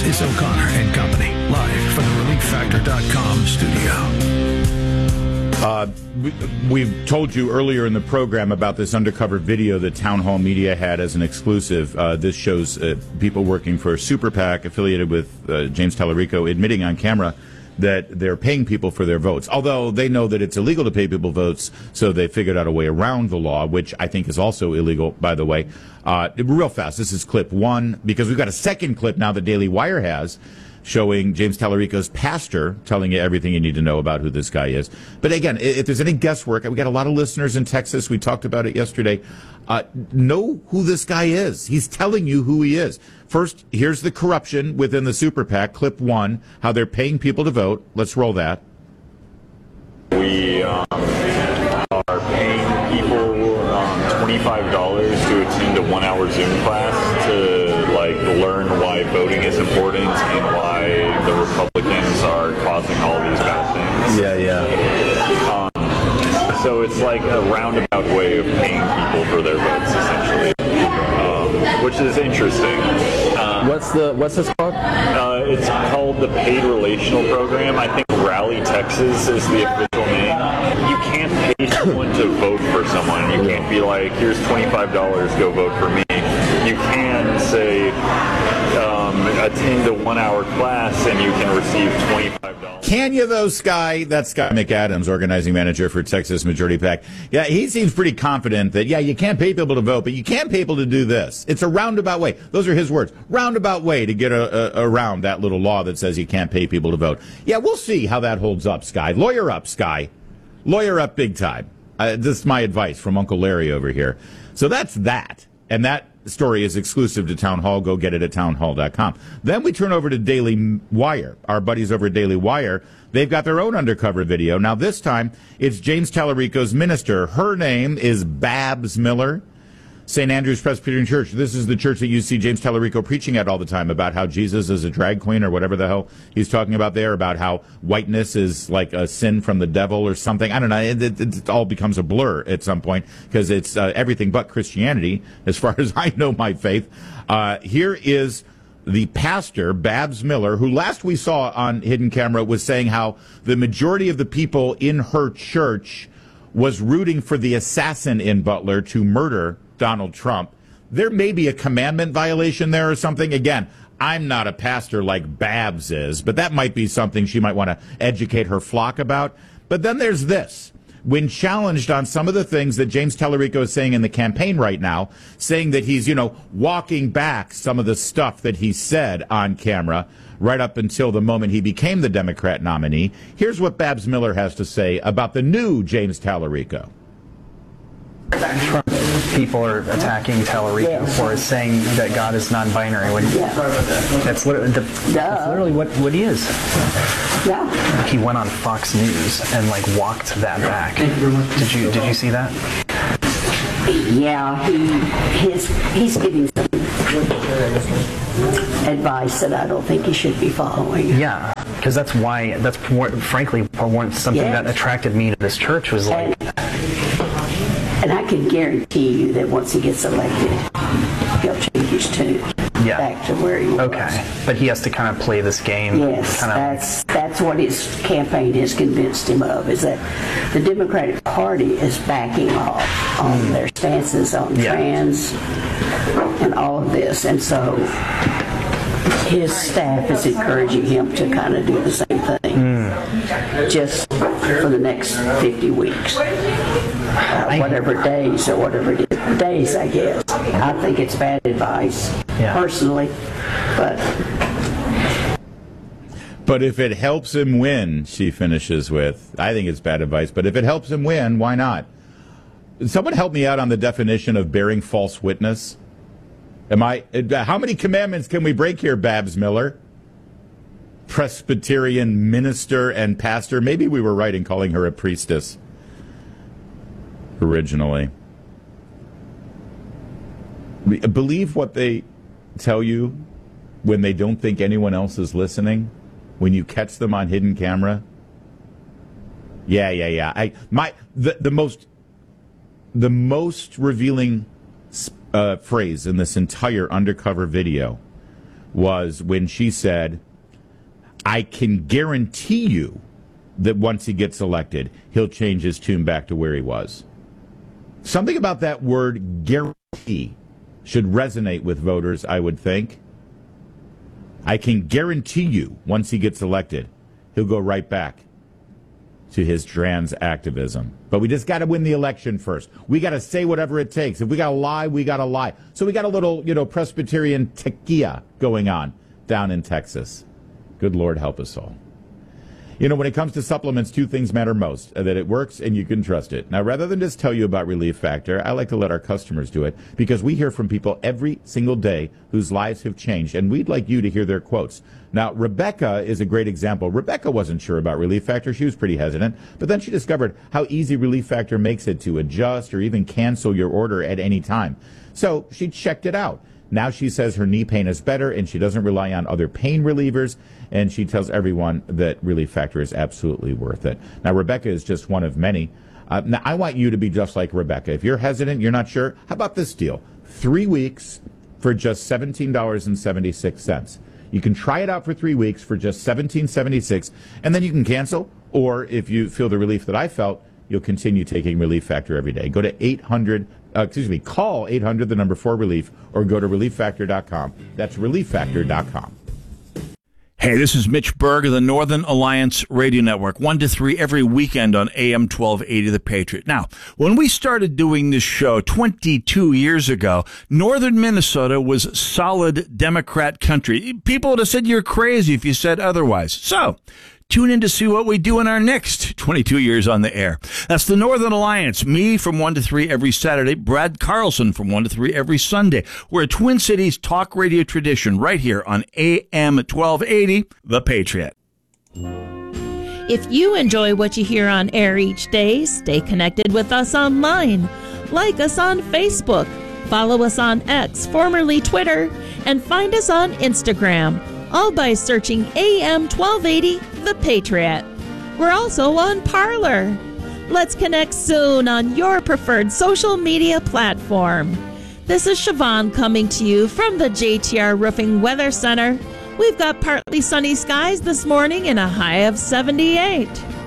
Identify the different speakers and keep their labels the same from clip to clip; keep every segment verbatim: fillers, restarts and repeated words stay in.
Speaker 1: is O'Connor and Company, live from the relief factor dot com studio.
Speaker 2: Uh, we, we've told you earlier in the program about this undercover video that Town Hall Media had as an exclusive. Uh, this shows uh, people working for a super PAC affiliated with uh, James Tallarico admitting on camera that they're paying people for their votes, although they know that it's illegal to pay people votes, so they figured out a way around the law, which I think is also illegal, by the way. Uh, real fast, this is clip one, because we've got a second clip now the Daily Wire has, showing James Tallarico's pastor telling you everything you need to know about who this guy is. But again, if there's any guesswork, we got a lot of listeners in Texas. We talked about it yesterday. Uh, know who this guy is. He's telling you who he is. First, here's the corruption within the super PAC. Clip one, how they're paying people to vote. Let's roll that.
Speaker 3: We um, are paying people um, twenty-five dollars to attend a one-hour Zoom class to like learn why voting is important and why the Republicans are causing all these bad things.
Speaker 4: Yeah, yeah.
Speaker 3: Um, so it's like a roundabout way of paying people for their votes, essentially, um, which is interesting. Uh,
Speaker 4: what's the what's this called?
Speaker 3: Uh, it's called the Paid Relational Program. I think Rally, Texas is the official name. You can't pay someone to vote for someone. You can't be like, here's twenty-five dollars, go vote for me. You can say, um, attend a one-hour class and you can receive twenty-five dollars.
Speaker 2: Can you, though, Sky? That's Sky McAdams, organizing manager for Texas Majority PAC. Yeah, he seems pretty confident that, yeah, you can't pay people to vote, but you can pay people to do this. It's a roundabout way. Those are his words. Roundabout way to get a, a, around that little law that says you can't pay people to vote. Yeah, we'll see how that holds up, Sky. Lawyer up, Sky. Lawyer up big time. Uh, this is my advice from Uncle Larry over here. So that's that. And that story is exclusive to Town Hall. Go get it at town hall dot com. Then we turn over to Daily Wire. Our buddies over at Daily Wire, they've got their own undercover video. Now this time, it's James Tallarico's minister. Her name is Babs Miller. Saint Andrew's Presbyterian Church. This is the church that you see James Tallarico preaching at all the time about how Jesus is a drag queen or whatever the hell he's talking about there, about how whiteness is like a sin from the devil or something. I don't know. It, it, it all becomes a blur at some point because it's uh, everything but Christianity as far as I know my faith. Uh, here is the pastor, Babs Miller, who last we saw on Hidden Camera was saying how the majority of the people in her church was rooting for the assassin in Butler to murder Donald Trump. There may be a commandment violation there or something. Again, I'm not a pastor like Babs is, but that might be something she might want to educate her flock about. But then there's this. When challenged on some of the things that James Tallarico is saying in the campaign right now, saying that he's, you know, walking back some of the stuff that he said on camera right up until the moment he became the Democrat nominee, here's what Babs Miller has to say about the new James Tallarico.
Speaker 5: Trump people are attacking Tallarico for saying that God is non-binary. When
Speaker 6: yeah.
Speaker 5: that's literally, the, that's literally what, what he is.
Speaker 6: Yeah.
Speaker 5: He went on Fox News and like walked that back. Did you did you see that?
Speaker 6: Yeah, he his he's giving some advice that I don't think he should be following.
Speaker 5: Yeah, because that's why that's frankly something
Speaker 6: yes.
Speaker 5: that attracted me to this church was like.
Speaker 6: And, And I can guarantee you that once he gets elected, he'll change his tune
Speaker 5: yeah.
Speaker 6: back to where he was.
Speaker 5: Okay, but he has to kind of play this game.
Speaker 6: Yes,
Speaker 5: kind of...
Speaker 6: that's that's what his campaign has convinced him of, is that the Democratic Party is backing off on mm. their stances on yeah. trans and all of this. And so his staff is encouraging him to kind of do the same thing, mm. just for the next fifty weeks. Uh, whatever days or whatever days, I guess. I think it's bad advice, yeah. personally, but...
Speaker 2: But if it helps him win, she finishes with, I think it's bad advice, but if it helps him win, why not? Someone help me out on the definition of bearing false witness. Am I? How many commandments can we break here, Babs Miller? Presbyterian minister and pastor. Maybe we were right in calling her a priestess originally. Believe what they tell you when they don't think anyone else is listening, when you catch them on hidden camera. Yeah, yeah, yeah. I my the the most the most revealing uh, phrase in this entire undercover video was when she said, I can guarantee you that once he gets elected, he'll change his tune back to where he was. Something about that word guarantee should resonate with voters, I would think. I can guarantee you once he gets elected, he'll go right back to his trans activism. But we just got to win the election first. We got to say whatever it takes. If we got to lie, we got to lie. So we got a little, you know, Presbyterian tequila going on down in Texas. Good Lord help us all. You know, when it comes to supplements, two things matter most, that it works and you can trust it. Now, rather than just tell you about Relief Factor, I like to let our customers do it because we hear from people every single day whose lives have changed, and we'd like you to hear their quotes. Now, Rebecca is a great example. Rebecca wasn't sure about Relief Factor. She was pretty hesitant, but then she discovered how easy Relief Factor makes it to adjust or even cancel your order at any time. So she checked it out. Now she says her knee pain is better and she doesn't rely on other pain relievers, and she tells everyone that Relief Factor is absolutely worth it. Now, Rebecca is just one of many. Uh, now, I want you to be just like Rebecca. If you're hesitant, you're not sure, how about this deal? Three weeks for just seventeen dollars and seventy-six cents. You can try it out for three weeks for just seventeen dollars and seventy-six cents, and then you can cancel, or if you feel the relief that I felt, you'll continue taking Relief Factor every day. Go to eight hundred, uh, excuse me, call eight hundred, the number four relief, or go to relief factor dot com. That's relief factor dot com.
Speaker 1: Hey, this is Mitch Berg of the Northern Alliance Radio Network, one to three every weekend on A M twelve eighty The Patriot. Now, when we started doing this show twenty-two years ago, northern Minnesota was solid Democrat country. People would have said you're crazy if you said otherwise. So, tune in to see what we do in our next twenty-two years on the air. That's the Northern Alliance. Me from one to three every Saturday. Brad Carlson from one to three every Sunday. We're a Twin Cities talk radio tradition right here on A M twelve eighty, The Patriot.
Speaker 7: If you enjoy what you hear on air each day, stay connected with us online. Like us on Facebook. Follow us on X, formerly Twitter, and find us on Instagram. All by searching A M twelve eighty, The Patriot. We're also on Parler. Let's connect soon on your preferred social media platform. This is Siobhan coming to you from the J T R Roofing Weather Center. We've got partly sunny skies this morning and a high of seventy-eight.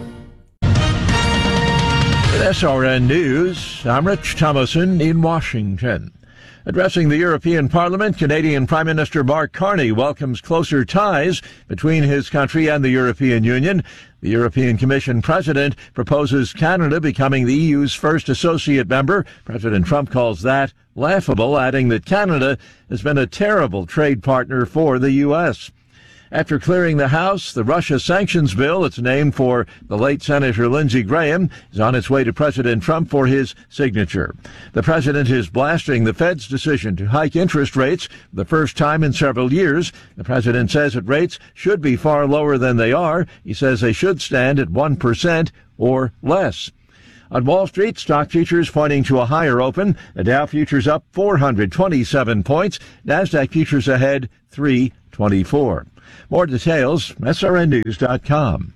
Speaker 8: At S R N News, I'm Rich Thomason in Washington. Addressing the European Parliament, Canadian Prime Minister Mark Carney welcomes closer ties between his country and the European Union. The European Commission president proposes Canada becoming the E U's first associate member. President Trump calls that laughable, adding that Canada has been a terrible trade partner for the U S. After clearing the House, the Russia sanctions bill, it's named for the late Senator Lindsey Graham, is on its way to President Trump for his signature. The president is blasting the Fed's decision to hike interest rates for the first time in several years. The president says that rates should be far lower than they are. He says they should stand at one percent or less. On Wall Street, stock futures pointing to a higher open. The Dow futures up four hundred twenty-seven points. NASDAQ futures ahead three twenty-four. More details, S R N news dot com.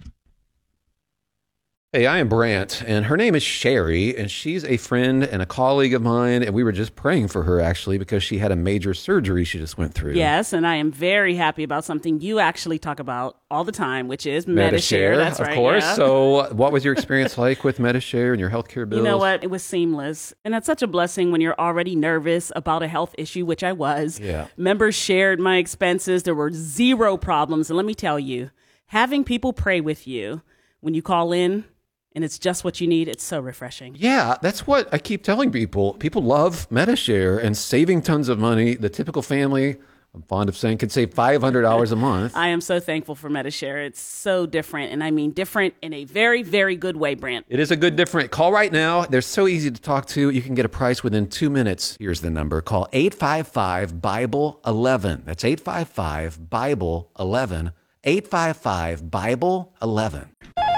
Speaker 9: Hey, I am Brant, and her name is Sherry, and she's a friend and a colleague of mine, and we were just praying for her, actually, because she had a major surgery she just went through.
Speaker 10: Yes, and I am very happy about something you actually talk about all the time, which is Medi-Share.
Speaker 9: Medi-Share,
Speaker 10: That's
Speaker 9: of
Speaker 10: right,
Speaker 9: course.
Speaker 10: yeah.
Speaker 9: So what was your experience like with Medi-Share and your healthcare bills?
Speaker 10: You know what? It was seamless, and that's such a blessing when you're already nervous about a health issue, which I was.
Speaker 9: Yeah.
Speaker 10: Members shared my expenses. There were zero problems, and let me tell you, having people pray with you when you call in, and it's just what you need, it's so refreshing.
Speaker 9: Yeah, that's what I keep telling people. People love Medi-Share and saving tons of money. The typical family, I'm fond of saying, can save five hundred dollars a month.
Speaker 10: I am so thankful for Medi-Share. It's so different, and I mean different in a very, very good way, Brant.
Speaker 9: It is a good different. Call right now. They're so easy to talk to. You can get a price within two minutes. Here's the number. Call eight five five, Bible eleven. That's eight five five, Bible eleven. eight five five, Bible eleven.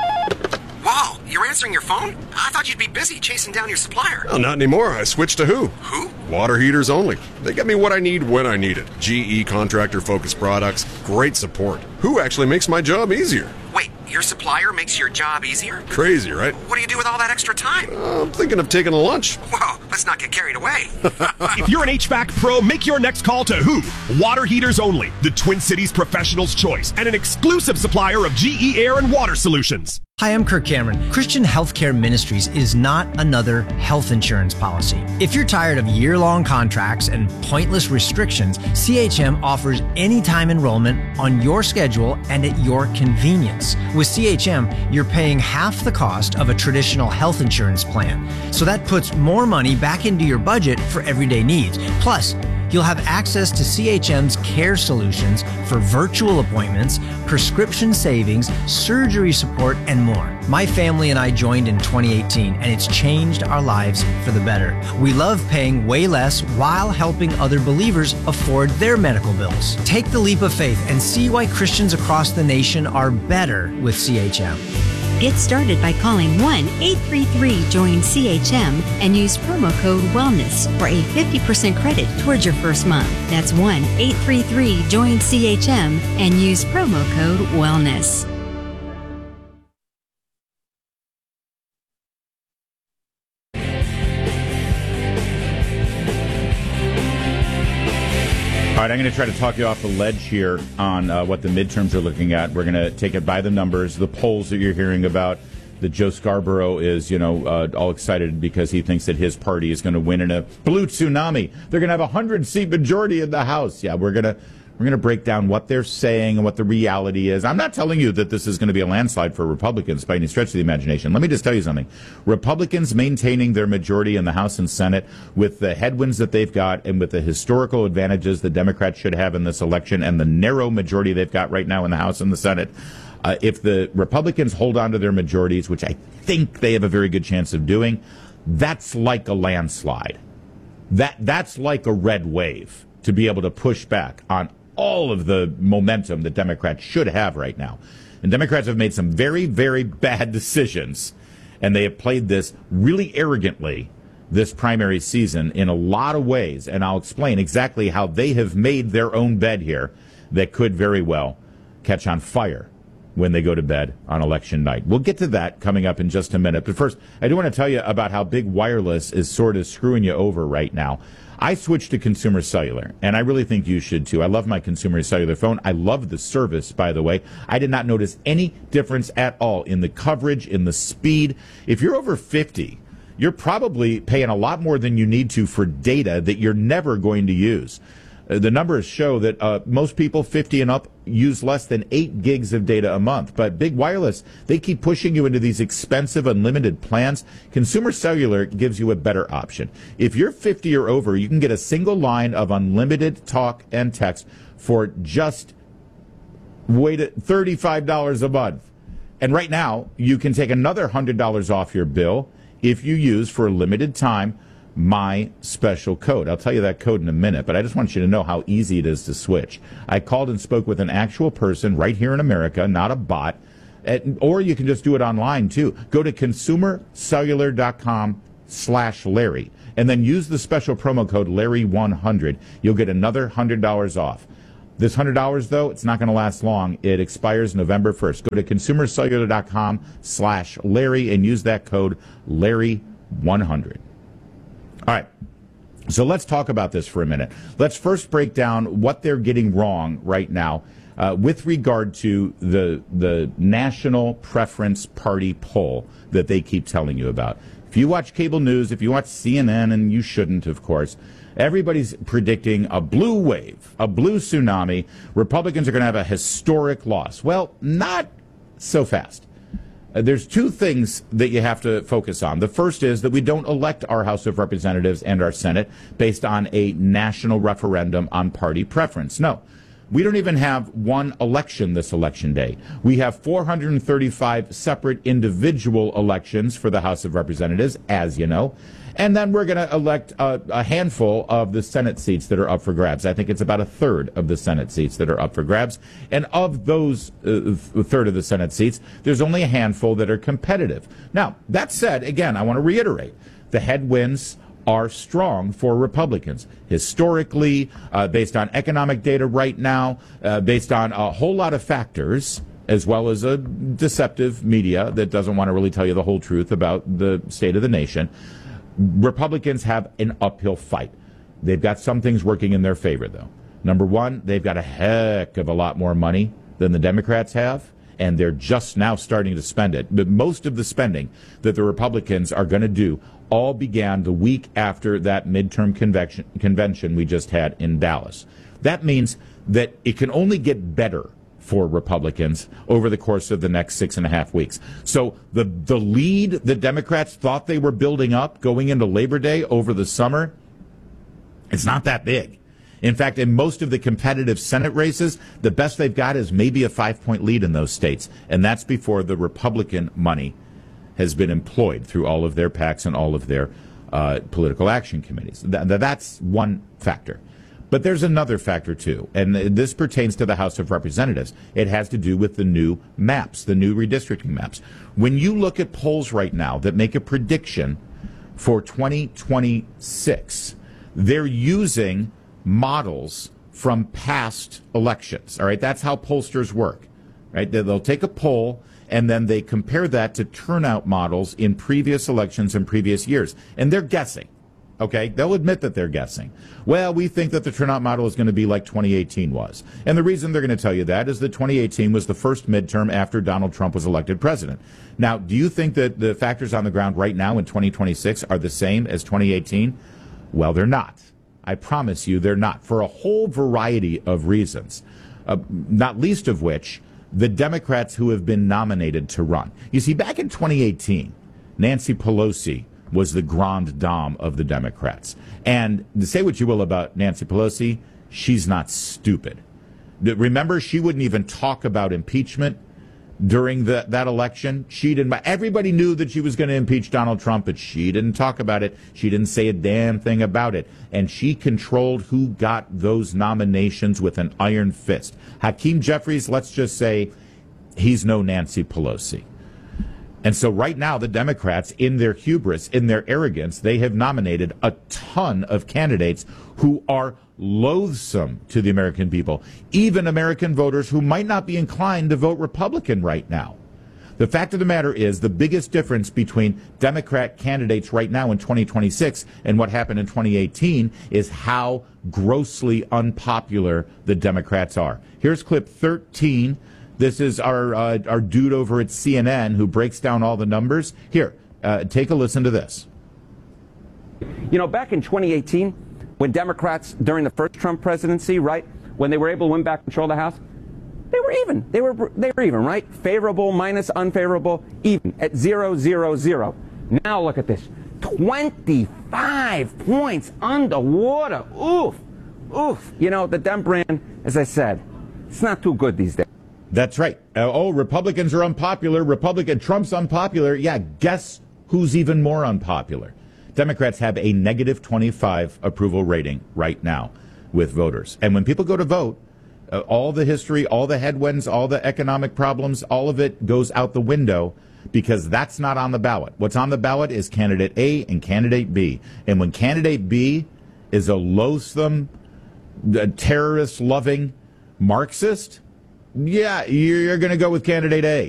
Speaker 11: Wow, you're answering your phone? I thought you'd be busy chasing down your supplier.
Speaker 12: Well, not anymore. I switched to who?
Speaker 11: Who?
Speaker 12: Water heaters only. They get me what I need when I need it. G E contractor-focused products, great support. Who actually makes my job easier?
Speaker 11: Wait, Your supplier makes your job easier?
Speaker 12: Crazy, right?
Speaker 11: What do you do with all that extra time?
Speaker 12: Uh, I'm thinking of taking a lunch.
Speaker 11: Whoa, let's not get carried away.
Speaker 13: If you're an H V A C pro, make your next call to who? Water Heaters Only, the Twin Cities professional's choice, and an exclusive supplier of G E Air and Water Solutions.
Speaker 14: Hi, I'm Kirk Cameron. Christian Healthcare Ministries is not another health insurance policy. If you're tired of year-long contracts and pointless restrictions, C H M offers anytime enrollment on your schedule and at your convenience. With C H M, you're paying half the cost of a traditional health insurance plan. So that puts more money back into your budget for everyday needs. Plus, you'll have access to C H M's care solutions for virtual appointments, prescription savings, surgery support, and more. My family and I joined in twenty eighteen, and it's changed our lives for the better. We love paying way less while helping other believers afford their medical bills. Take the leap of faith and see why Christians across the nation are better with C H M.
Speaker 15: Get started by calling one eight three three join C H M and use promo code WELLNESS for a fifty percent credit towards your first month. That's one eight three three join C H M and use promo code WELLNESS.
Speaker 2: All right, I'm going to try to talk you off the ledge here on uh, what the midterms are looking at. We're going to take it by the numbers, the polls that you're hearing about. That Joe Scarborough is, you know, uh, all excited because he thinks that his party is going to win in a blue tsunami. They're going to have a hundred-seat majority in the House. Yeah, we're going to we're going to break down what they're saying and what the reality is. I'm not telling you that this is going to be a landslide for Republicans by any stretch of the imagination. Let me just tell you something. Republicans maintaining their majority in the House and Senate with the headwinds that they've got and with the historical advantages the Democrats should have in this election and the narrow majority they've got right now in the House and the Senate, uh, if the Republicans hold on to their majorities, which I think they have a very good chance of doing, that's like a landslide. That that's like a red wave to be able to push back on all of the momentum that Democrats should have right now. And Democrats have made some very, very bad decisions, and they have played this really arrogantly this primary season in a lot of ways, and I'll explain exactly how they have made their own bed here that could very well catch on fire when they go to bed on election night. We'll get to that coming up in just a minute. But first, I do want to tell you about how Big Wireless is sort of screwing you over right now. I switched to Consumer Cellular, and I really think you should too. I love my Consumer Cellular phone. I love the service, by the way. I did not notice any difference at all in the coverage, in the speed. If you're over fifty, you're probably paying a lot more than you need to for data that you're never going to use. Uh, the numbers show that uh, most people fifty and up use less than eight gigs of data a month. But Big Wireless, they keep pushing you into these expensive unlimited plans. Consumer Cellular gives you a better option. If you're fifty or over, you can get a single line of unlimited talk and text for just wait at thirty-five dollars a month. And right now, you can take another one hundred dollars off your bill if you use for a limited time my special code. I'll tell you that code in a minute, but I just want you to know how easy it is to switch. I called and spoke with an actual person right here in America, not a bot, at, or you can just do it online too. Go to consumercellular.com slash Larry and then use the special promo code Larry one hundred. You'll get another one hundred dollars off. This one hundred dollars, though, it's not going to last long. It expires November first. Go to consumercellular.com slash Larry and use that code Larry one hundred. All right, so let's talk about this for a minute. Let's first break down what they're getting wrong right now uh, with regard to the the National Preference Party poll that they keep telling you about. If you watch cable news, if you watch C N N, and you shouldn't, of course, everybody's predicting a blue wave, a blue tsunami. Republicans are going to have a historic loss. Well, not so fast. Uh, there's two things that you have to focus on. The first is that we don't elect our House of Representatives and our Senate based on a national referendum on party preference. No, we don't even have one election this election day. We have four hundred thirty-five separate individual elections for the House of Representatives, as you know. And then we're going to elect a, a handful of the Senate seats that are up for grabs. I think it's about a third of the Senate seats that are up for grabs. And of those uh, a third of the Senate seats, there's only a handful that are competitive. Now, that said, again, I want to reiterate, the headwinds are strong for Republicans. Historically, uh, based on economic data right now, uh, based on a whole lot of factors, as well as a deceptive media that doesn't want to really tell you the whole truth about the state of the nation, Republicans have an uphill fight. They've got some things working in their favor, though. Number one, they've got a heck of a lot more money than the Democrats have, and they're just now starting to spend it. But most of the spending that the Republicans are going to do all began the week after that midterm convention, convention we just had in Dallas. That means that it can only get better for Republicans over the course of the next six and a half weeks. So the, the lead the Democrats thought they were building up going into Labor Day over the summer, it's not that big. In fact, in most of the competitive Senate races, the best they've got is maybe a five-point lead in those states, and that's before the Republican money has been employed through all of their PACs and all of their uh, political action committees. Th- that's one factor. But there's another factor, too, and this pertains to the House of Representatives. It has to do with the new maps, the new redistricting maps. When you look at polls right now that make a prediction for twenty twenty-six, they're using models from past elections. All right, that's how pollsters work. Right, they'll take a poll and then they compare that to turnout models in previous elections and previous years, and they're guessing. Okay, they'll admit that they're guessing. Well, we think that the turnout model is going to be like twenty eighteen was. And the reason they're going to tell you that is that twenty eighteen was the first midterm after Donald Trump was elected president. Now, do you think that the factors on the ground right now in twenty twenty-six are the same as twenty eighteen? Well, they're not. I promise you they're not, for a whole variety of reasons, uh, not least of which the Democrats who have been nominated to run. You see, back in twenty eighteen, Nancy Pelosi was the grande dame of the Democrats. And to say what you will about Nancy Pelosi, she's not stupid. Remember, she wouldn't even talk about impeachment during the, that election. She didn't. Everybody knew that she was going to impeach Donald Trump, but she didn't talk about it. She didn't say a damn thing about it. And she controlled who got those nominations with an iron fist. Hakeem Jeffries, let's just say, he's no Nancy Pelosi. And so right now, the Democrats, in their hubris, in their arrogance, they have nominated a ton of candidates who are loathsome to the American people, even American voters who might not be inclined to vote Republican right now. The fact of the matter is the biggest difference between Democrat candidates right now in twenty twenty-six and what happened in twenty eighteen is how grossly unpopular the Democrats are. Here's clip thirteen. This is our uh, our dude over at C N N who breaks down all the numbers. Here, uh, take a listen to this.
Speaker 16: You know, back in twenty eighteen, when Democrats, during the first Trump presidency, right, when they were able to win back control of the House, they were even. They were they were even, right? Favorable minus unfavorable, even at zero, zero, zero. Now look at this. twenty-five points underwater. Oof. Oof. You know, the Dem brand, as I said, it's not too good these days.
Speaker 2: That's right. Uh, oh, Republicans are unpopular. Republican Trump's unpopular. Yeah, guess who's even more unpopular? Democrats have a negative twenty-five approval rating right now with voters. And when people go to vote, uh, all the history, all the headwinds, all the economic problems, all of it goes out the window because that's not on the ballot. What's on the ballot is candidate A and candidate B. And when candidate B is a loathsome, uh, terrorist-loving Marxist, yeah, you're going to go with candidate A.